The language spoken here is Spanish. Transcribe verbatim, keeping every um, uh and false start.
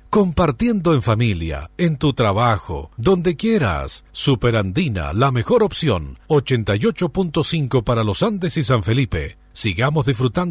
compartiendo en familia, en tu trabajo, donde quieras. Superandina, la mejor opción. ochenta y ocho punto cinco para los Andes y San Felipe. Sigamos disfrutando